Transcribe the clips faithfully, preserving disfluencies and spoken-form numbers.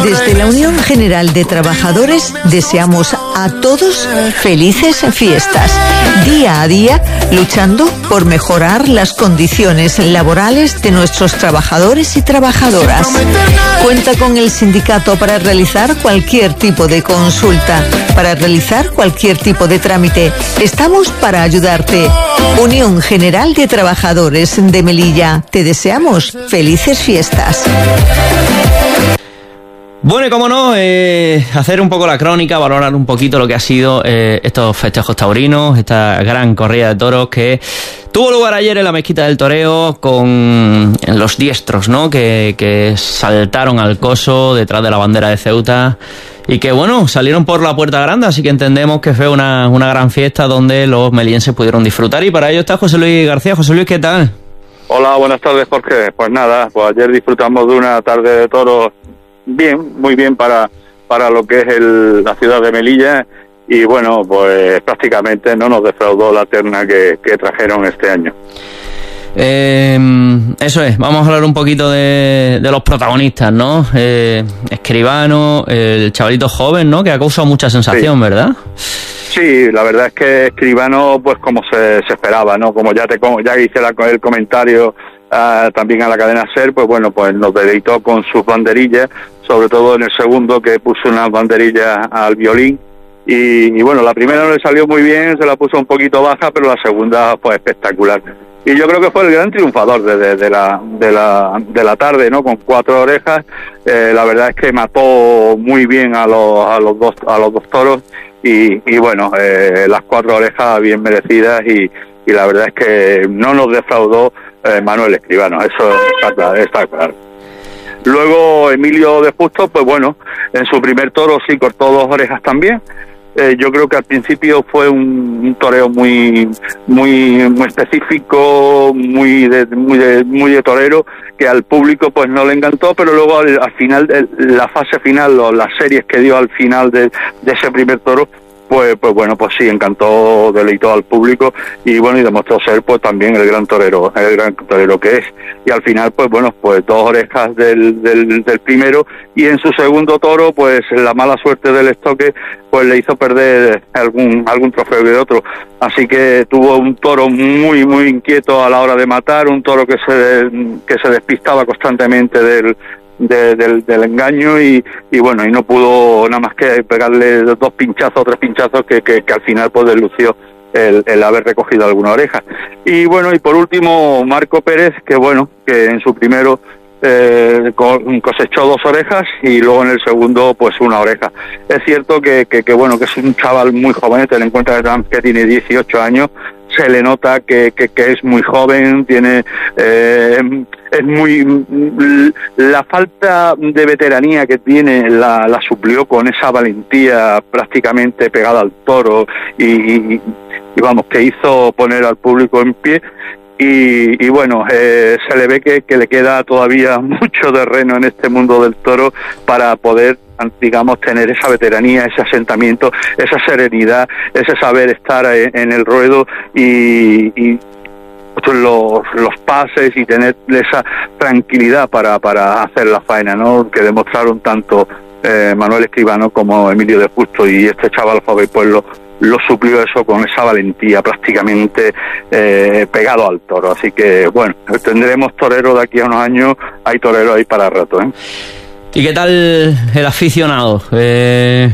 Desde la Unión General de Trabajadores deseamos a todos felices fiestas. Día a día luchando por mejorar las condiciones laborales de nuestros trabajadores y trabajadoras. Cuenta con el sindicato para realizar cualquier tipo de consulta, para realizar cualquier tipo de trámite. Estamos para ayudarte. Unión General de Trabajadores de Melilla. Te deseamos felices fiestas. Bueno, y cómo no, eh, hacer un poco la crónica, valorar un poquito lo que ha sido eh, estos festejos taurinos, esta gran corrida de toros que tuvo lugar ayer en la Mezquita del Toreo con los diestros, ¿no? Que, que saltaron al coso detrás de la bandera de Ceuta y que, bueno, salieron por la Puerta Grande, así que entendemos que fue una, una gran fiesta donde los melienses pudieron disfrutar. Y para ello está José Luis García. José Luis, ¿qué tal? Hola, buenas tardes, Jorge. Pues nada, pues ayer disfrutamos de una tarde de toros bien, muy bien para para lo que es el, la ciudad de Melilla, y bueno, pues prácticamente no nos defraudó la terna que, que trajeron este año. Eh, eso es, vamos a hablar un poquito de, de los protagonistas, ¿no? Eh, Escribano, el chavalito joven, ¿no? Que ha causado mucha sensación, sí. ¿Verdad? Sí, la verdad es que Escribano, pues como se, se esperaba, ¿no? Como ya te como ya hice la, el comentario uh, también a la cadena SER, pues bueno, pues nos deleitó con sus banderillas, sobre todo en el segundo, que puso unas banderillas al violín. Y, y bueno, la primera no le salió muy bien, se la puso un poquito baja, pero la segunda pues espectacular. Y yo creo que fue el gran triunfador de, de, de la de la de la tarde, ¿no? Con cuatro orejas, eh, la verdad es que mató muy bien a los a los dos a los dos toros y, y bueno, eh, las cuatro orejas bien merecidas y, y la verdad es que no nos defraudó eh, Manuel Escribano, eso está, está claro. Luego Emilio de Justo, pues bueno, en su primer toro sí cortó dos orejas también. Eh, yo creo que al principio fue un, un toreo muy muy muy específico, muy de, muy de muy de torero, que al público pues no le encantó, pero luego al, al final, el, la fase final, o las series que dio al final de, de ese primer toro, pues pues bueno, pues sí, encantó, deleitó al público y bueno, y demostró ser pues también el gran torero, el gran torero que es. Y al final pues bueno, pues dos orejas del, del, del primero, y en su segundo toro pues la mala suerte del estoque pues le hizo perder algún algún trofeo de otro. Así que tuvo un toro muy muy inquieto a la hora de matar, un toro que se que se despistaba constantemente del De, del, del engaño y, y bueno, y no pudo nada más que pegarle dos pinchazos, tres pinchazos que, que, que al final pues deslució el, el haber recogido alguna oreja. Y bueno, y por último Marco Pérez, que bueno, que en su primero eh, cosechó dos orejas y luego en el segundo pues una oreja. Es cierto que, que, que bueno, que es un chaval muy joven, ten en cuenta que tiene dieciocho años, se le nota que, que, que es muy joven, tiene eh, es muy la falta de veteranía que tiene la, la suplió con esa valentía prácticamente pegada al toro y, y, y vamos, que hizo poner al público en pie. Y, y bueno, eh, se le ve que, que le queda todavía mucho terreno en este mundo del toro para poder, digamos, tener esa veteranía, ese asentamiento, esa serenidad, ese saber estar en, en el ruedo y, y los, los pases y tener esa tranquilidad para, para hacer la faena, ¿no? Que demostraron tanto eh, Manuel Escribano como Emilio de Justo, y este chaval joven pues lo lo suplió eso con esa valentía prácticamente eh, pegado al toro. Así que bueno, tendremos toreros de aquí a unos años, hay toreros ahí para rato, ¿eh? ¿Y qué tal el aficionado? Eh,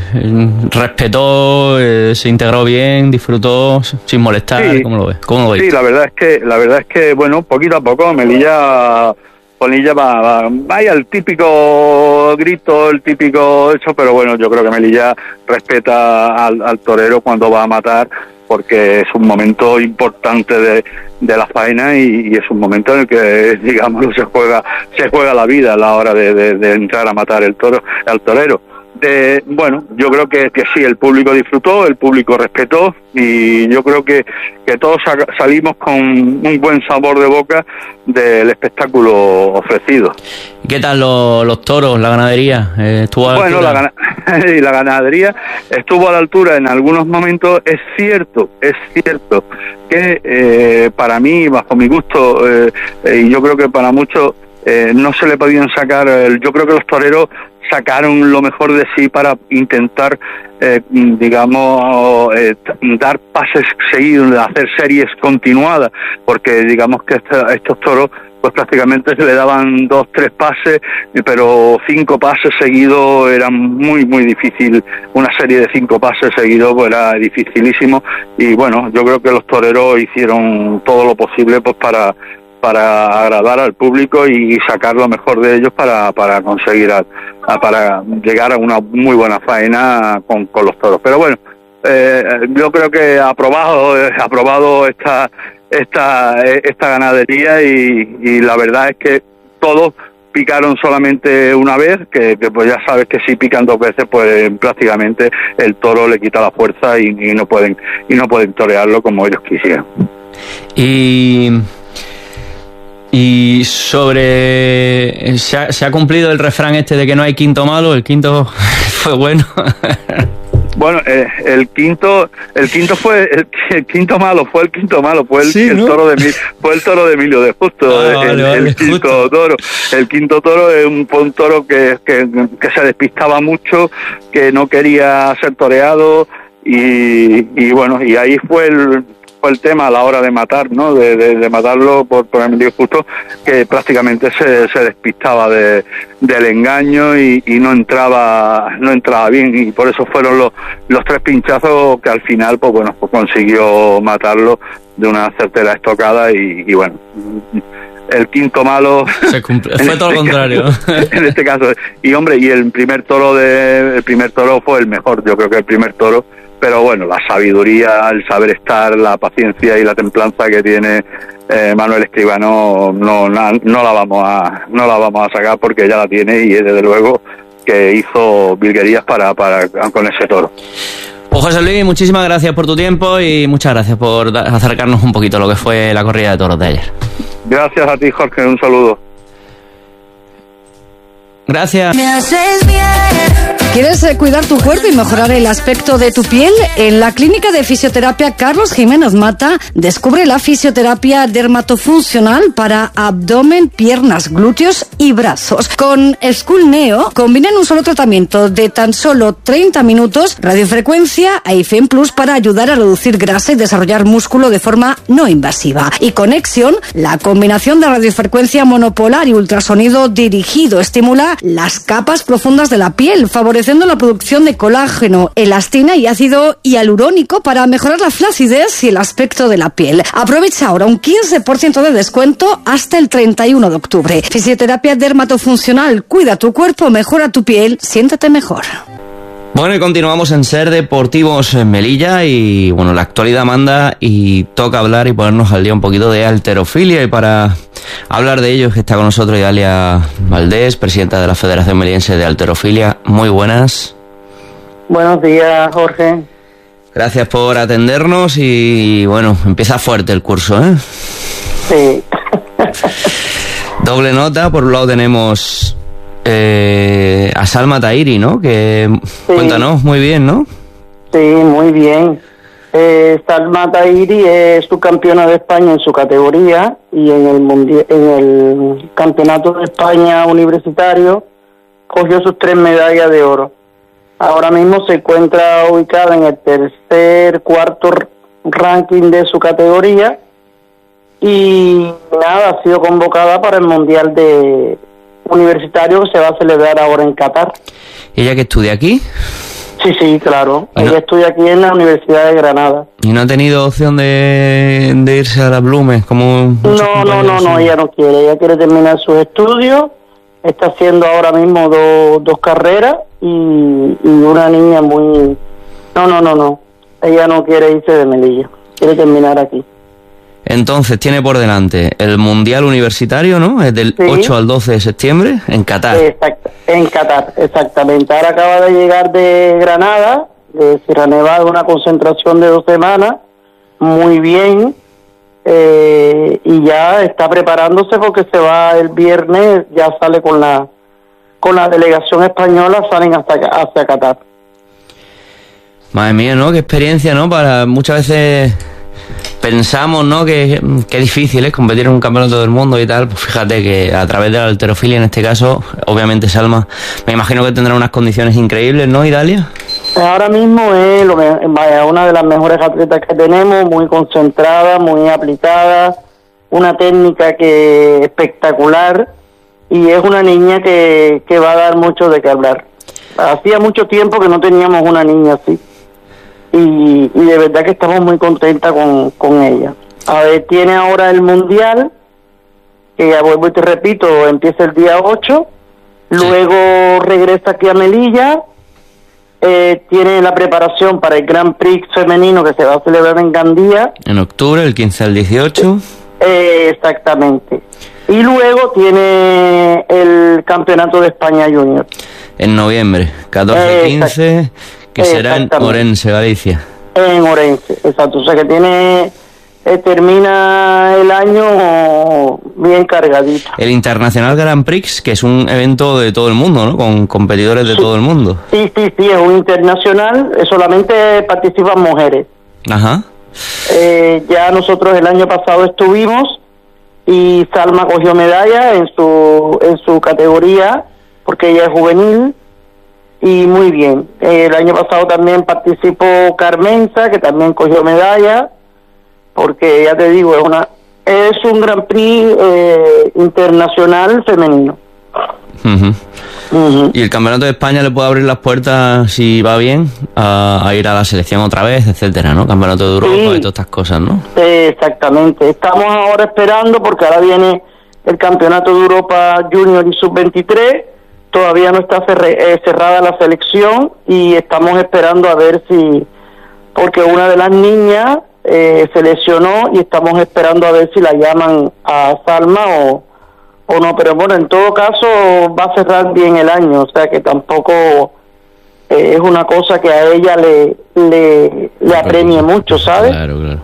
¿Respetó, eh, se integró bien, disfrutó sin molestar? Sí, ¿Cómo lo ves? ¿Cómo lo ves? Sí, la verdad es que la verdad es que bueno, poquito a poco Melilla Melilla va, va, vaya el típico grito, el típico hecho, pero bueno, yo creo que Melilla respeta al, al torero cuando va a matar, porque es un momento importante de, de la faena y, y es un momento en el que, digamos, se juega se juega la vida a la hora de, de, de entrar a matar el toro, al torero. Eh, bueno, yo creo que, que sí, el público disfrutó, el público respetó y yo creo que, que todos salimos con un buen sabor de boca del espectáculo ofrecido. ¿Y qué tal los, los toros, la ganadería? Eh, ¿estuvo a la bueno, la, altura? gana la ganadería estuvo a la altura en algunos momentos. Es cierto, es cierto que eh, para mí, bajo mi gusto, eh, eh, y yo creo que para muchos, eh, no se le podían sacar, eh, yo creo que los toreros sacaron lo mejor de sí para intentar, eh, digamos, eh, dar pases seguidos, hacer series continuadas, porque digamos que esta, estos toros pues prácticamente se le daban dos, tres pases, pero cinco pases seguidos eran muy, muy difícil. Una serie de cinco pases seguidos pues era dificilísimo, y bueno, yo creo que los toreros hicieron todo lo posible pues para para agradar al público y sacar lo mejor de ellos para para conseguir a, a, para llegar a una muy buena faena con, con los toros. Pero bueno, eh, yo creo que aprobado eh, aprobado esta esta esta ganadería, y, y la verdad es que todos picaron solamente una vez, que, que pues ya sabes que si pican dos veces pues prácticamente el toro le quita la fuerza y, y no pueden y no pueden torearlo como ellos quisieran. Y Y sobre... ¿Se ha, ¿Se ha cumplido el refrán este de que no hay quinto malo? ¿El quinto fue bueno? Bueno, eh, el quinto el quinto fue el, el quinto malo fue el quinto malo fue el, sí, ¿no? el toro de fue el toro de Emilio de Justo. Ah, el, vale, vale, el quinto justo. toro el quinto toro es un, fue un toro que, que que se despistaba mucho, que no quería ser toreado, y, y bueno, y ahí fue el fue el tema a la hora de matar, ¿no? De, de, de matarlo por, por Emilio Justo, que prácticamente se, se despistaba de, del engaño y, y no entraba no entraba bien, y por eso fueron los, los tres pinchazos que al final pues bueno pues consiguió matarlo de una certera estocada, y, y bueno, el quinto malo se cumple, fue todo lo contrario. Caso, en este caso, y hombre, y el primer toro de el primer toro fue el mejor, yo creo que el primer toro. Pero bueno, la sabiduría, el saber estar, la paciencia y la templanza que tiene eh, Manuel Escribano no, no no la vamos a no la vamos a sacar, porque ya la tiene, y desde luego que hizo virguerías para para con ese toro. Pues José Luis, muchísimas gracias por tu tiempo y muchas gracias por acercarnos un poquito a lo que fue la corrida de toros de ayer. Gracias a ti, Jorge, un saludo. Gracias. Me haces bien. ¿Quieres eh, cuidar tu cuerpo y mejorar el aspecto de tu piel? En la clínica de fisioterapia Carlos Jiménez Mata descubre la fisioterapia dermatofuncional para abdomen, piernas, glúteos y brazos. Con School Neo combinan un solo tratamiento de tan solo treinta minutos, radiofrecuencia e I F E M Plus para ayudar a reducir grasa y desarrollar músculo de forma no invasiva. Y Conexión, la combinación de radiofrecuencia monopolar y ultrasonido dirigido, estimula las capas profundas de la piel, favoreciendo la producción de colágeno, elastina y ácido hialurónico para mejorar la flacidez y el aspecto de la piel. Aprovecha ahora un quince por ciento de descuento hasta el treinta y uno de octubre. Fisioterapia dermatofuncional. Cuida tu cuerpo, mejora tu piel, siéntete mejor. Bueno, y continuamos en Ser Deportivos en Melilla, y bueno, la actualidad manda y toca hablar y ponernos al día un poquito de halterofilia, y para hablar de ello que está con nosotros Idalia Valdés, presidenta de la Federación Melillense de Halterofilia. Muy buenas. Buenos días, Jorge. Gracias por atendernos, y bueno, empieza fuerte el curso, ¿eh? Sí. Doble nota, por un lado tenemos eh, a Salma Tahiri, ¿no? Que sí. Cuéntanos, muy bien, ¿no? Sí, muy bien. Eh, Salma Tahiri es subcampeona de España en su categoría, y en el mundial, en el campeonato de España universitario cogió sus tres medallas de oro. Ahora mismo se encuentra ubicada en el tercer, cuarto ranking de su categoría, y nada, ha sido convocada para el mundial de universitario que se va a celebrar ahora en Qatar. ¿Ella que estudia aquí? Sí, sí, claro. ¿Y Ella no? estudia aquí en la Universidad de Granada. ¿Y no ha tenido opción de, de irse a las Blumes? Como no, no, no, no, ella no quiere. Ella quiere terminar sus estudios. Está haciendo ahora mismo do, dos carreras y, y una niña muy... No, no, no, no. Ella no quiere irse de Melilla. Quiere terminar aquí. Entonces tiene por delante el Mundial Universitario, ¿no? Es del sí. ocho al doce de septiembre en Qatar. Exacto, en Qatar, exactamente. Ahora acaba de llegar de Granada, de Sierra Nevada, una concentración de dos semanas, muy bien, eh, y ya está preparándose porque se va el viernes, ya sale con la con la delegación española, salen hasta hacia Qatar. Madre mía, ¿no? Qué experiencia, ¿no? Para muchas veces pensamos, ¿no?, que, que difícil es competir en un campeonato del mundo y tal. Pues fíjate que a través de la halterofilia, en este caso, obviamente Salma, me imagino que tendrá unas condiciones increíbles, ¿no, Idalia? Ahora mismo es lo me, vaya, una de las mejores atletas que tenemos, muy concentrada, muy aplicada, una técnica que espectacular, y es una niña que, que va a dar mucho de qué hablar. Hacía mucho tiempo que no teníamos una niña así. Y, y de verdad que estamos muy contentas con, con ella. A ver, tiene ahora el mundial, que ya vuelvo y te repito, empieza el día ocho, luego regresa aquí a Melilla, eh, tiene la preparación para el Grand Prix femenino que se va a celebrar en Gandía. En octubre, el quince al dieciocho. Eh, exactamente. Y luego tiene el Campeonato de España Junior. En noviembre, catorce y quince... Que será en Orense, Galicia. En Orense, exacto. O sea que tiene, eh, termina el año bien cargadito. El Internacional Grand Prix, que es un evento de todo el mundo, ¿no? Con competidores de sí. todo el mundo. Sí, sí, sí, es un internacional, solamente participan mujeres. Ajá. Eh, ya nosotros el año pasado estuvimos y Salma cogió medalla en su, en su categoría, porque ella es juvenil. Y muy bien. Eh, el año pasado también participó Carmenza, que también cogió medalla, porque ya te digo, es una es un Grand Prix eh, internacional femenino. Uh-huh. Uh-huh. Y el Campeonato de España le puede abrir las puertas, si va bien, a, a ir a la selección otra vez, etcétera, ¿no? Campeonato de Europa, sí, y todas estas cosas, ¿no? Eh, exactamente. Estamos ahora esperando, porque ahora viene el Campeonato de Europa Junior y sub veintitrés. Todavía no está cerrada la selección y estamos esperando a ver si, porque una de las niñas eh, se lesionó y estamos esperando a ver si la llaman a Salma o, o no, pero bueno, en todo caso va a cerrar bien el año, o sea que tampoco eh, es una cosa que a ella le, le, le apremie mucho, ¿sabes? Claro, claro.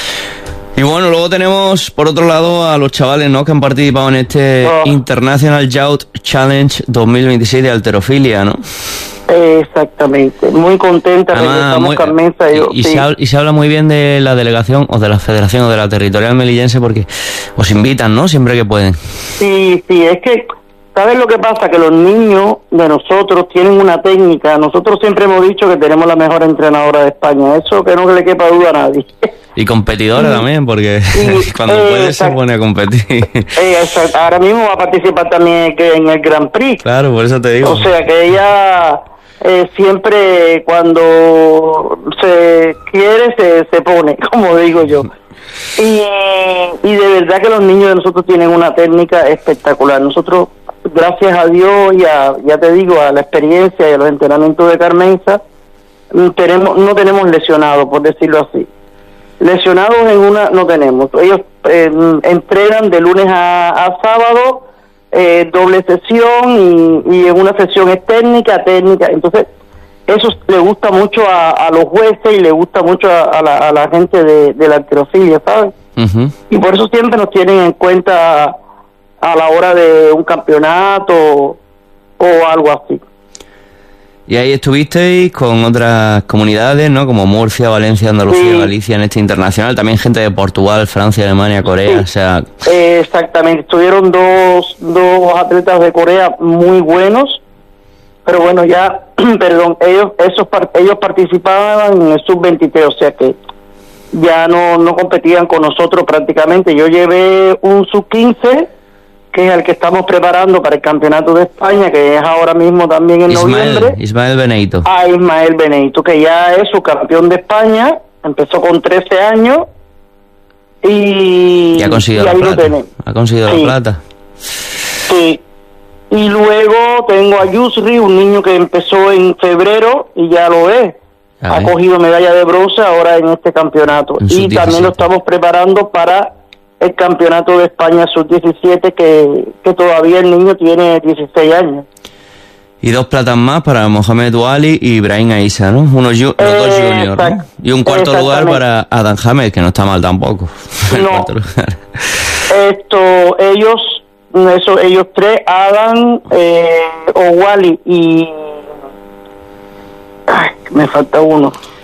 Y bueno, luego tenemos por otro lado a los chavales, ¿no?, que han participado en este oh. International Youth Challenge dos mil veintiséis de halterofilia, ¿no? Exactamente, muy contenta. Además, muy, Carmenza, y, yo, y, sí. se habla, y se habla muy bien de la delegación o de la federación o de la territorial melillense, porque os invitan, ¿no?, siempre que pueden. Sí, sí, es que ¿sabes lo que pasa? Que los niños de nosotros tienen una técnica. Nosotros siempre hemos dicho que tenemos la mejor entrenadora de España, eso que no le quepa duda a nadie. Y competidora sí. también, porque sí. cuando eh, puede exacto. se pone a competir. Eh, ahora mismo va a participar también en el Grand Prix. Claro, por eso te digo. O sea que ella eh, siempre cuando se quiere se, se pone, como digo yo. Y, y de verdad que los niños de nosotros tienen una técnica espectacular. Nosotros, gracias a Dios y a, ya te digo, a la experiencia y a los entrenamientos de Carmenza, tenemos, no tenemos lesionados, por decirlo así. Lesionados en una no tenemos. Ellos eh, entrenan de lunes a, a sábado, eh, doble sesión y, y en una sesión es técnica, técnica. Entonces, eso le gusta mucho a, a los jueces y le gusta mucho a, a, la, a la gente de, de la halterofilia, ¿sabes? Uh-huh. Y por eso siempre nos tienen en cuenta a la hora de un campeonato o, o algo así. Y ahí estuvisteis con otras comunidades, ¿no? Como Murcia, Valencia, Andalucía, sí. Galicia, en este internacional. También gente de Portugal, Francia, Alemania, Corea, sí. o sea... Eh, exactamente. Estuvieron dos, dos atletas de Corea muy buenos. Pero bueno, ya, perdón, ellos esos ellos participaban en el sub veintitrés, o sea que ya no, no competían con nosotros prácticamente. Yo llevé un sub quince, que es el que estamos preparando para el Campeonato de España, que es ahora mismo también en Ismael, noviembre. Ismael Benito. Ah, Ismael Benito, que ya es su campeón de España, empezó con trece años y... Y ha conseguido y la plata. Ha conseguido sí. la plata. Sí. Y luego tengo a Yusri, un niño que empezó en febrero y ya lo es. A ha ver. cogido medalla de bronce ahora en este campeonato. En y también lo estamos preparando para el Campeonato de España sub diecisiete, que, que todavía el niño tiene dieciséis años. Y dos platas más para Mohamed Wali y Ibrahim Aissa, ¿no? Unos ju- los dos eh, juniors, ¿no? Y un cuarto lugar para Adam Hamed, que no está mal tampoco. No. Esto, ellos... Eso, ellos tres, Adam, eh, Owali y... Ay, me falta uno.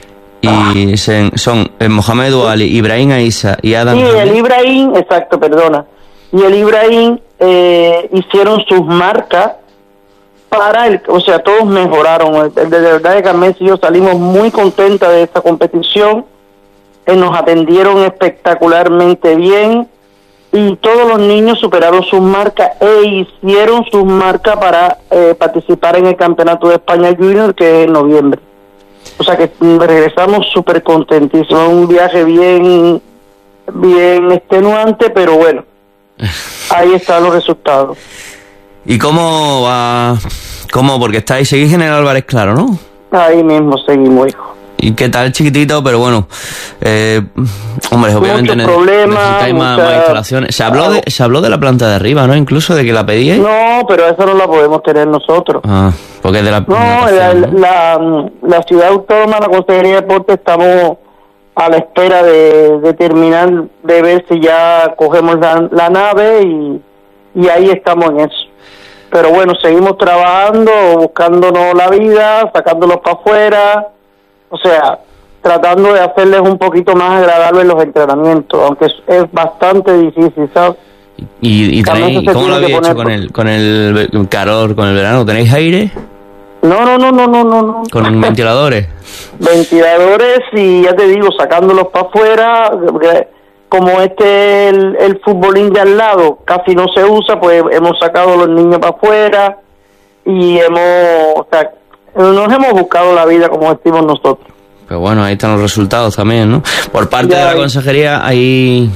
Y se, son Mohamed Ali, Ibrahim Aissa y Adam. Sí, Mohamed. el Ibrahim, exacto, perdona. Y el Ibrahim eh, hicieron sus marcas para el, o sea, todos mejoraron. De, de verdad que Carmen y yo salimos muy contentas de esta competición. Eh, nos atendieron espectacularmente bien y todos los niños superaron sus marcas e hicieron sus marcas para eh, participar en el Campeonato de España Junior, que es en noviembre. O sea que regresamos súper contentísimos. Un viaje bien, bien extenuante, pero bueno, ahí están los resultados. ¿Y cómo va? ¿Cómo? Porque estáis, seguís en el Álvarez Claro, ¿no? Ahí mismo seguimos, hijo. ¿Y qué tal, chiquitito? Pero bueno, eh, hombre, obviamente Muchos problemas, necesitáis más, mucha... más instalaciones. Se habló, de, se habló de la planta de arriba, ¿no? Incluso de que la pedíais. No, pero eso no la podemos tener nosotros. Ah, porque es de la... No, la, ¿no? la, la ciudad autónoma, la Consejería de Deportes, estamos a la espera de, de terminar, de ver si ya cogemos la, la nave y, y ahí estamos en eso. Pero bueno, seguimos trabajando, buscándonos la vida, sacándolos para afuera, o sea, tratando de hacerles un poquito más agradables los entrenamientos, aunque es, es bastante difícil, ¿sabes? ¿Y, y tenéis, cómo lo habéis hecho con el, con el calor, con el verano? ¿Tenéis aire? No, no, no, no, no, no. no. ¿Con ventiladores? Ventiladores y ya te digo, sacándolos para afuera, como este el, el futbolín de al lado casi no se usa, pues hemos sacado a los niños para afuera y hemos, o sea, nos hemos buscado la vida como decimos nosotros. Pero bueno, ahí están los resultados también, ¿no? Por parte ya, de la consejería, ahí...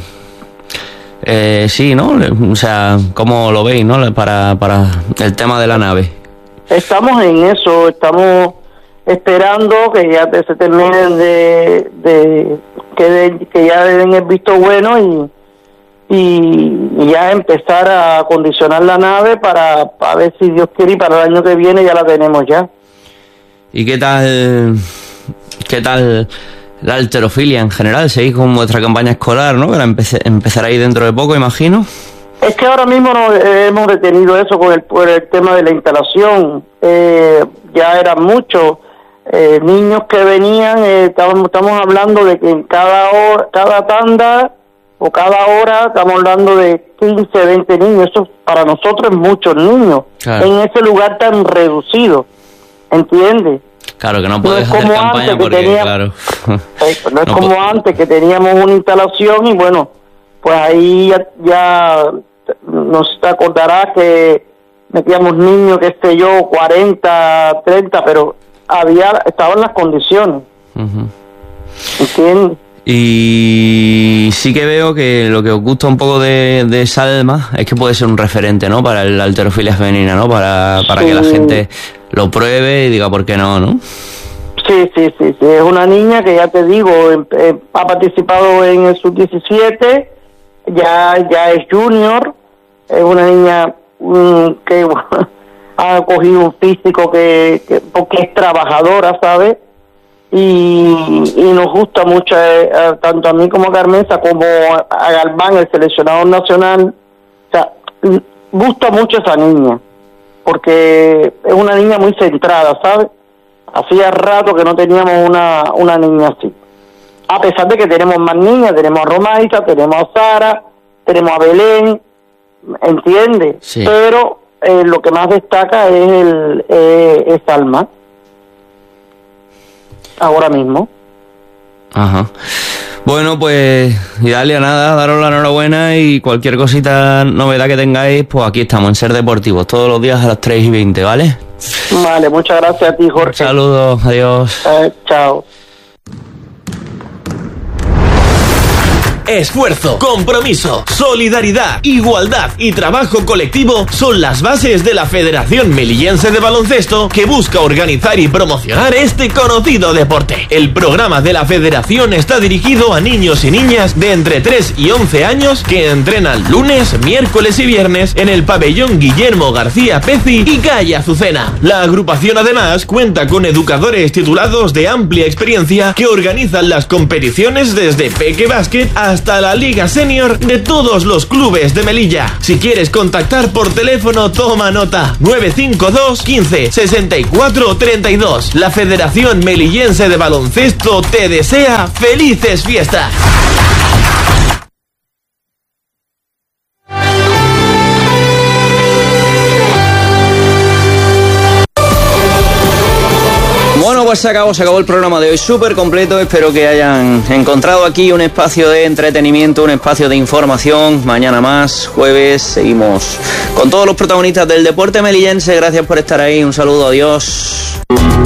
Eh, sí, ¿no? O sea, ¿cómo lo veis, no? Para, para el tema de la nave. Estamos en eso, estamos esperando que ya se terminen de... de que, de, que ya den el visto bueno y, y, y ya empezar a acondicionar la nave para, para ver si Dios quiere y para el año que viene ya la tenemos ya. ¿Y qué tal, qué tal la halterofilia en general? ¿Seguís con vuestra campaña escolar, no? Que la empecé, empezará ahí dentro de poco, imagino. Es que ahora mismo no hemos detenido eso con el, por el tema de la instalación. Eh, ya eran muchos eh, niños que venían, eh, estamos, estamos hablando de que en cada hora, cada tanda o cada hora estamos hablando de quince, veinte niños. Eso para nosotros es muchos niños, claro, en ese lugar tan reducido, ¿entiendes? Claro, que no puedes no es hacer como campaña antes porque, que tenía, claro... eh, no es no como puedo. antes que teníamos una instalación y bueno, pues ahí ya, ya nos acordará que metíamos niños, qué sé yo, cuarenta, treinta, pero había, estaban las condiciones. Uh-huh. ¿Entiendes? Y sí que veo que lo que os gusta un poco de, de Salma es que puede ser un referente, ¿no? Para la halterofilia femenina, ¿no? Para, para sí, que la gente lo pruebe y diga por qué no, ¿no? Sí, sí, sí, sí. Es una niña que ya te digo, eh, ha participado en el sub diecisiete, ya, ya es junior, es una niña um, que ha cogido un físico que, que porque es trabajadora, ¿sabes? Y, y nos gusta mucho, eh, tanto a mí como a Carmenza, como a Galván, el seleccionado nacional. O sea, gusta mucho esa niña, porque es una niña muy centrada, ¿sabes? Hacía rato que no teníamos una, una niña así. A pesar de que tenemos más niñas, tenemos a Romaisa, tenemos a Sara, tenemos a Belén, ¿entiendes? Sí. Pero eh, lo que más destaca es el eh, es Alma. Ahora mismo. Ajá. Bueno, pues, y dale a nada, daros la enhorabuena y cualquier cosita, novedad que tengáis, pues aquí estamos en Ser Deportivos, todos los días a las tres y veinte, ¿vale? Vale, muchas gracias a ti, Jorge. Saludos, adiós. Eh, chao. Esfuerzo, compromiso, solidaridad, igualdad y trabajo colectivo son las bases de la Federación Melillense de Baloncesto, que busca organizar y promocionar este conocido deporte. El programa de la Federación está dirigido a niños y niñas de entre tres y once años que entrenan lunes, miércoles y viernes en el pabellón Guillermo García Peci y calle Azucena. La agrupación además cuenta con educadores titulados de amplia experiencia que organizan las competiciones desde Peque Básquet hasta hasta la Liga Senior de todos los clubes de Melilla. Si quieres contactar por teléfono, toma nota: nueve cinco dos, quince, sesenta y cuatro, treinta y dos. La Federación Melillense de Baloncesto te desea felices fiestas. Bueno, pues se acabó, se acabó el programa de hoy, súper completo. Espero que hayan encontrado aquí un espacio de entretenimiento, un espacio de información. Mañana más, jueves, seguimos con todos los protagonistas del deporte melillense. Gracias por estar ahí, un saludo, adiós.